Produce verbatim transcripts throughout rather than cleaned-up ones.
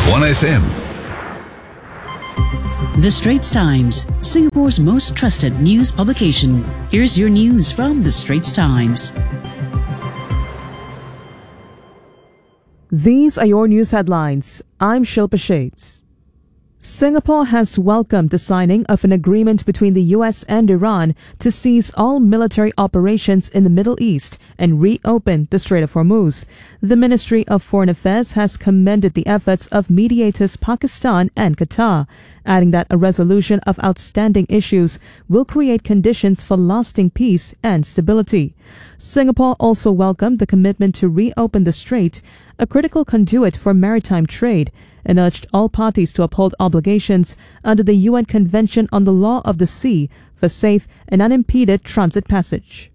one F M. The Straits Times, Singapore's most trusted news publication. Here's your news from The Straits Times. These are your news headlines. I'm Shilpa Shades. Singapore has welcomed the signing of an agreement between the U S and Iran to cease all military operations in the Middle East and reopen the Strait of Hormuz. The Ministry of Foreign Affairs has commended the efforts of mediators Pakistan and Qatar, adding that a resolution of outstanding issues will create conditions for lasting peace and stability. Singapore also welcomed the commitment to reopen the strait, a critical conduit for maritime trade, and urged all parties to uphold obligations under the U N Convention on the Law of the Sea for safe and unimpeded transit passage.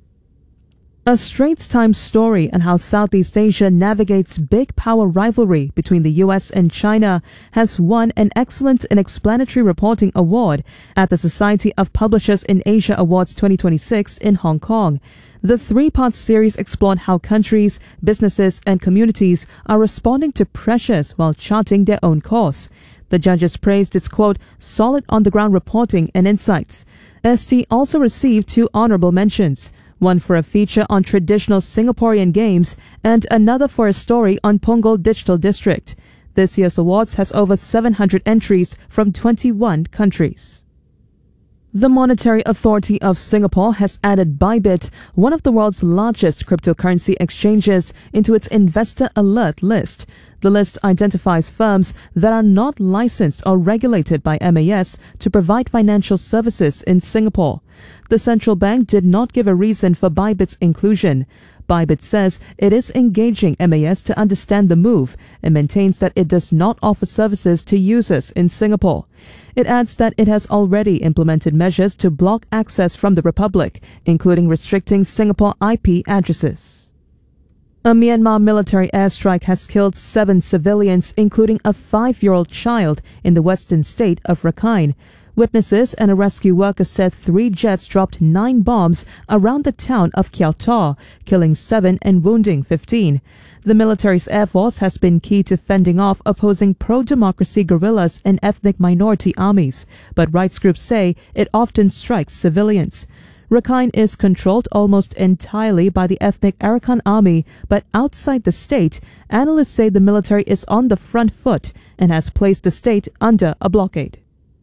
A Straits Times story on how Southeast Asia navigates big power rivalry between the U S and China has won an Excellent and Explanatory Reporting Award at the Society of Publishers in Asia Awards twenty twenty-six in Hong Kong. The three-part series explored how countries, businesses, and communities are responding to pressures while charting their own course. The judges praised its, quote, solid on-the-ground reporting and insights. S T also received two honorable mentions, one for a feature on traditional Singaporean games and another for a story on Punggol Digital District. This year's awards has over seven hundred entries from twenty-one countries. The Monetary Authority of Singapore has added Bybit, one of the world's largest cryptocurrency exchanges, into its investor alert list. The list identifies firms that are not licensed or regulated by M A S to provide financial services in Singapore. The central bank did not give a reason for Bybit's inclusion. Bybit says it is engaging M A S to understand the move and maintains that it does not offer services to users in Singapore. It adds that it has already implemented measures to block access from the Republic, including restricting Singapore I P addresses. A Myanmar military airstrike has killed seven civilians, including a five-year-old child, in the western state of Rakhine. Witnesses and a rescue worker said three jets dropped nine bombs around the town of Kiao Tor, killing seven and wounding fifteen. The military's air force has been key to fending off opposing pro-democracy guerrillas and ethnic minority armies, but rights groups say it often strikes civilians. Rakhine is controlled almost entirely by the ethnic Arakan army, but outside the state, analysts say the military is on the front foot and has placed the state under a blockade.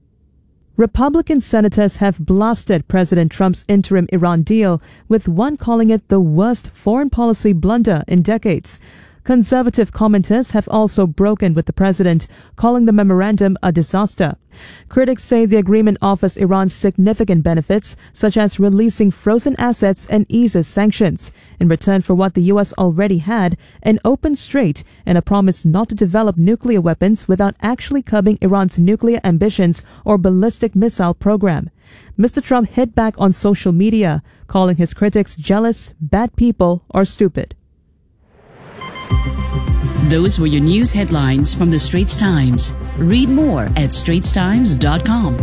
Republican senators have blasted President Trump's interim Iran deal, with one calling it the worst foreign policy blunder in decades. Conservative commenters have also broken with the president, calling the memorandum a disaster. Critics say the agreement offers Iran significant benefits, such as releasing frozen assets and eases sanctions, in return for what the U S already had, an open strait and a promise not to develop nuclear weapons without actually curbing Iran's nuclear ambitions or ballistic missile program. Mister Trump hit back on social media, calling his critics jealous, bad people, or stupid. Those were your news headlines from The Straits Times. Read more at straits times dot com.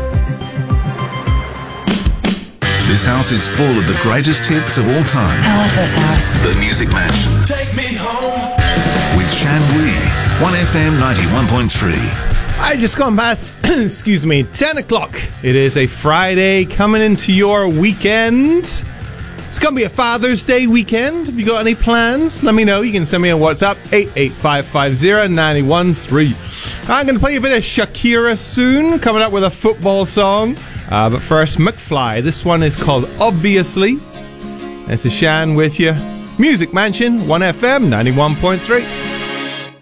This house is full of the greatest hits of all time. I love this house. The Music Mansion. Take me home. With Shan Wee. one F M ninety-one point three. I just gone past, excuse me, ten o'clock. It is a Friday coming into your weekend. It's going to be a Father's Day weekend. Have you got any plans? Let me know. You can send me a WhatsApp, eight eight five five zero nine one three. I'm going to play a bit of Shakira soon, coming up with a football song. Uh, but first, McFly. This one is called Obviously. This is Shan with you. Music Mansion, one F M ninety-one point three.